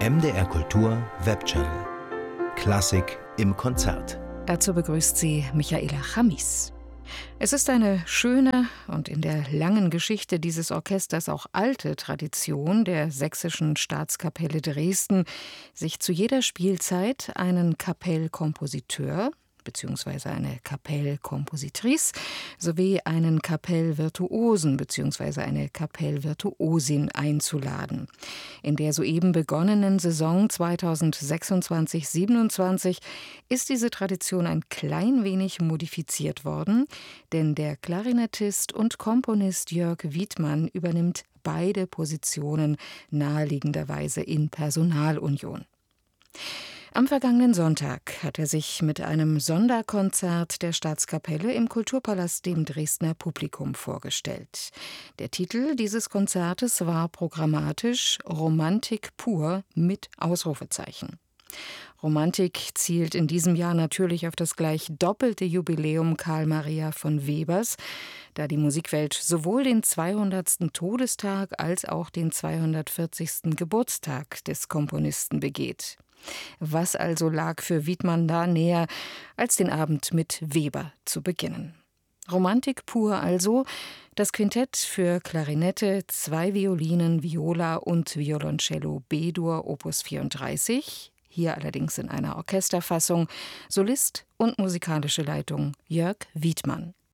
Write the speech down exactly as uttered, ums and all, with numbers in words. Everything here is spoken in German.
M D R Kultur Webchannel. Klassik im Konzert. Dazu begrüßt sie Michaela Chamis. Es ist eine schöne und in der langen Geschichte dieses Orchesters auch alte Tradition der Sächsischen Staatskapelle Dresden, sich zu jeder Spielzeit einen Kapellkompositeur bzw. eine Kapellkompositrice sowie einen Kapellvirtuosen bzw. eine Kapellvirtuosin einzuladen. In der soeben begonnenen Saison zweitausendsechsundzwanzig siebenundzwanzig ist diese Tradition ein klein wenig modifiziert worden, denn der Klarinettist und Komponist Jörg Wiedmann übernimmt beide Positionen naheliegenderweise in Personalunion. Am vergangenen Sonntag hat er sich mit einem Sonderkonzert der Staatskapelle im Kulturpalast dem Dresdner Publikum vorgestellt. Der Titel dieses Konzertes war programmatisch »Romantik pur« mit Ausrufezeichen. Romantik zielt in diesem Jahr natürlich auf das gleich doppelte Jubiläum Carl Maria von Webers, da die Musikwelt sowohl den zweihundertsten Todestag als auch den zweihundertvierzigsten Geburtstag des Komponisten begeht. Was also lag für Wiedmann da näher, als den Abend mit Weber zu beginnen? Romantik pur also, das Quintett für Klarinette, zwei Violinen, Viola und Violoncello B-Dur Opus vierunddreißig, hier allerdings in einer Orchesterfassung, Solist und musikalische Leitung Jörg Wiedmann.